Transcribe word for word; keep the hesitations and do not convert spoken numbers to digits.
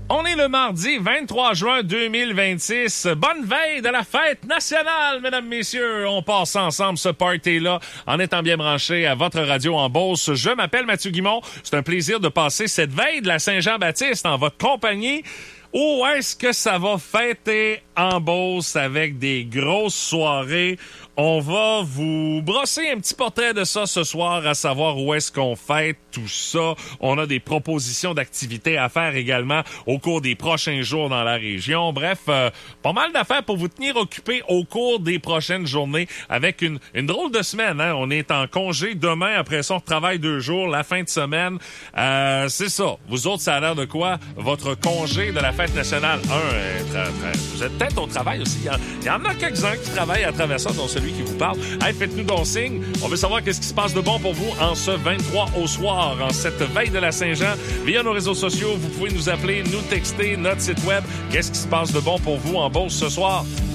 On est le mardi vingt-trois juin deux mille vingt-six. Bonne veille de la fête nationale, mesdames, messieurs. On passe ensemble ce party-là en étant bien branché à votre radio en Beauce. Je m'appelle Mathieu Guimond. C'est un plaisir de passer cette veille de la Saint-Jean-Baptiste en votre compagnie. Où est-ce que ça va fêter en Beauce avec des grosses soirées? On va vous brosser un petit portrait de ça ce soir, à savoir où est-ce qu'on fête tout ça. On a des propositions d'activités à faire également au cours des prochains jours dans la région. Bref, euh, pas mal d'affaires pour vous tenir occupés au cours des prochaines journées avec une, une drôle de semaine. Hein? On est en congé demain, après ça on travaille deux jours, la fin de semaine. Euh, c'est ça. Vous autres, ça a l'air de quoi? Votre congé de la fête nationale? Un, euh, tra- tra- vous êtes peut-être au travail aussi. Il y, y en a quelques-uns qui travaillent à travers ça, dont celui qui vous parle. Hey, faites-nous donc signe. On veut savoir qu'est-ce qui se passe de bon pour vous en ce vingt-trois au soir, en cette veille de la Saint-Jean. Via nos réseaux sociaux, vous pouvez nous appeler, nous texter, notre site web. Qu'est-ce qui se passe de bon pour vous en Beauce ce soir?